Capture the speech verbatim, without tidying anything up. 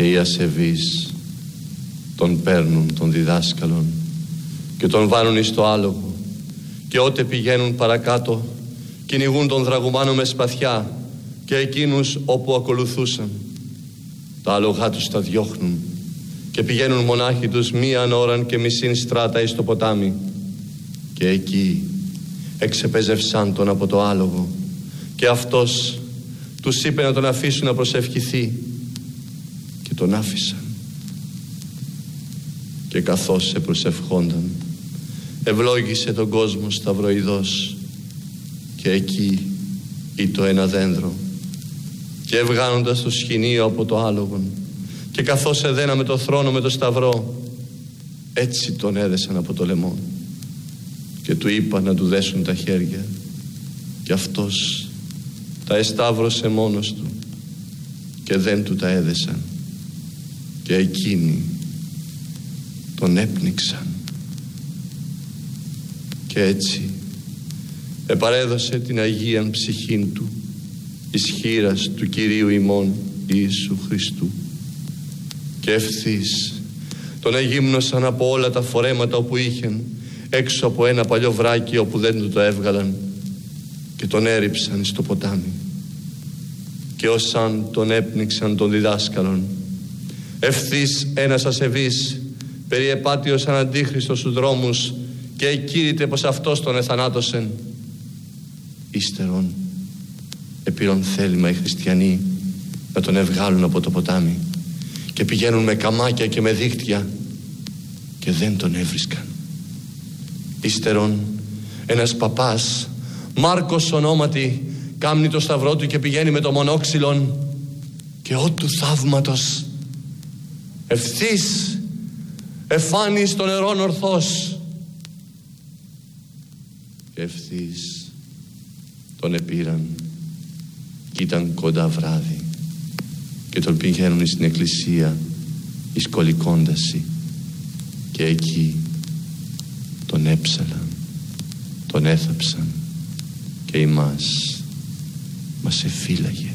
και οι ασεβείς τον παίρνουν τον διδάσκαλον και τον βάνουν εις το άλογο, και ότε πηγαίνουν παρακάτω κυνηγούν τον δραγουμάνο με σπαθιά, και εκείνους όπου ακολουθούσαν τα άλογά τους τα διώχνουν και πηγαίνουν μονάχοι τους μίαν ώραν και μισήν στράτα εις το ποτάμι, και εκεί εξεπέζευσαν τον από το άλογο, και αυτός τους είπε να τον αφήσουν να προσευχηθεί, και τον άφησαν. Και καθώς σε προσευχόνταν, ευλόγησε τον κόσμο σταυροειδώς, και εκεί ήτο ένα δένδρο, και ευγάνοντας το σχοινίο από το άλογον, και καθώς εδένα με το θρόνο με το σταυρό, έτσι τον έδεσαν από το λαιμό, και του είπαν να του δέσουν τα χέρια, και αυτός τα εσταύρωσε μόνος του και δεν του τα έδεσαν, και εκείνοι τον έπνιξαν. Και έτσι επαρέδωσε την Αγίαν ψυχήν του εις χείρας του Κυρίου ημών Ιησού Χριστού, και ευθύς τον εγύμνωσαν από όλα τα φορέματα όπου είχεν έξω από ένα παλιό βράκι όπου δεν του το έβγαλαν, και τον έριψαν στο ποτάμι. Και όσαν τον έπνιξαν τον διδάσκαλον, ευθύς ένας ασεβής περιεπάτειος σαν αντίχριστος στους δρόμους, και εκήρυτε πως αυτός τον εθανάτωσεν. Ύστερον επήρον θέλημα οι χριστιανοί να τον ευγάλουν από το ποτάμι, και πηγαίνουν με καμάκια και με δίχτυα, και δεν τον έβρισκαν. Ύστερον ένας παπάς, Μάρκος ονόματι, κάμνει το σταυρό του και πηγαίνει με το μονόξυλον, και ό του θαύματος ευθύς εφάνει στο νερόν ορθός, και ευθύς τον επήραν, και ήταν κοντά βράδυ, και τον πηγαίνουν στην εκκλησία εις κολικόνταση, και εκεί τον έψαλαν, τον έθαψαν, και ημάς μας εφύλαγε.